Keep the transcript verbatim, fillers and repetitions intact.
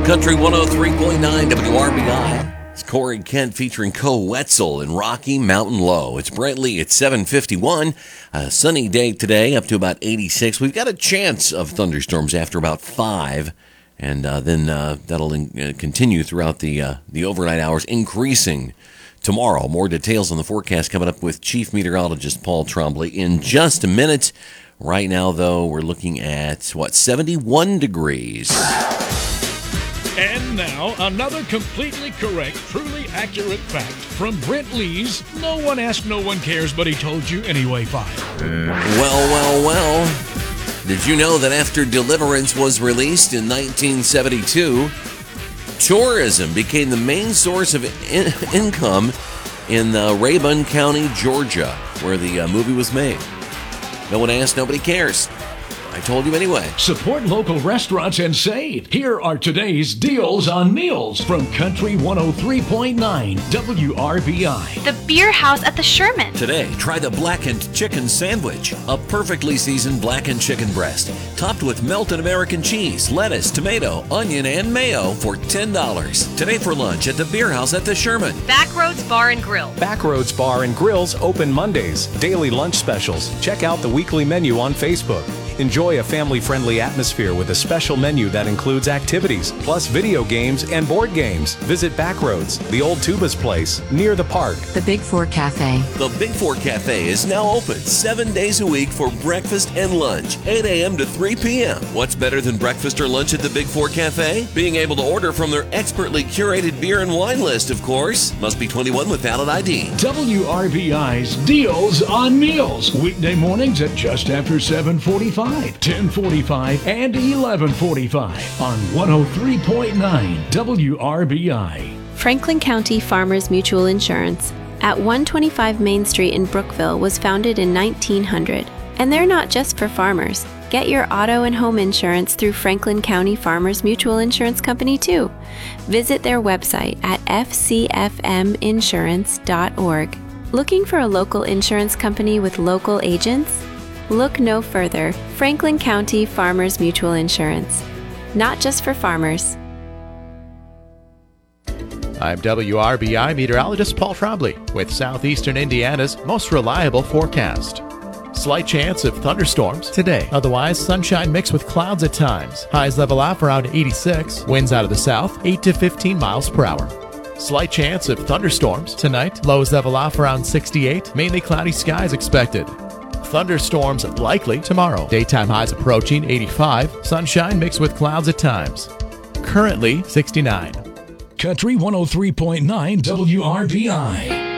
Country one oh three point nine W R B I. It's Corey Kent featuring Co Wetzel and Rocky Mountain Low. It's brightly at seven fifty-one. A sunny day today, up to about eighty-six. We've got a chance of thunderstorms after about five, and uh, then uh, that'll in, uh, continue throughout the uh, the overnight hours, increasing tomorrow. More details on the forecast coming up with Chief Meteorologist Paul Trombley in just a minute. Right now, though, we're looking at, what, seventy-one degrees. And now, another completely correct, truly accurate fact from Brent Lee's No One Asked, No One Cares, But He Told You Anyway file. Well, well, well. Did you know that after Deliverance was released in nineteen seventy-two, tourism became the main source of in- income in uh, Rabun County, Georgia, where the uh, movie was made? No one asked, nobody cares. I told you anyway. Support local restaurants and save. Here are today's deals on meals from Country one oh three point nine W R B I. The Beer House at the Sherman. Today, try the blackened chicken sandwich. A perfectly seasoned blackened chicken breast, topped with melted American cheese, lettuce, tomato, onion, and mayo for ten dollars. Today for lunch at the Beer House at the Sherman. Backroads Bar and Grill. Backroads Bar and Grill's open Mondays. Daily lunch specials. Check out the weekly menu on Facebook. Enjoy a family-friendly atmosphere with a special menu that includes activities, plus video games and board games. Visit Backroads, the old Tubas place, near the park. The Big Four Cafe. The Big Four Cafe is now open seven days a week for breakfast and lunch, eight a.m. to three p.m. What's better than breakfast or lunch at the Big Four Cafe? Being able to order from their expertly curated beer and wine list, of course. Must be twenty-one with valid I D. W R B I's Deals on Meals. Weekday mornings at just after seven forty-five. ten forty-five and eleven forty-five on one oh three point nine W R B I. Franklin County Farmers Mutual Insurance at one twenty-five Main Street in Brookville was founded in nineteen hundred. And they're not just for farmers. Get your auto and home insurance through Franklin County Farmers Mutual Insurance Company too. Visit their website at f c f m insurance dot org. Looking for a local insurance company with local agents? Look no further. Franklin County Farmers Mutual Insurance. Not just for farmers. I'm W R B I meteorologist Paul Trombley with Southeastern Indiana's most reliable forecast. Slight chance of thunderstorms today. Otherwise, sunshine mixed with clouds at times. Highs level off around eighty-six. Winds out of the south, eight to fifteen miles per hour. Slight chance of thunderstorms tonight. Lows level off around sixty-eight. Mainly cloudy skies expected. Thunderstorms likely tomorrow. Daytime highs approaching eighty-five. Sunshine mixed with clouds at times. Currently sixty-nine. Country one oh three point nine W R B I.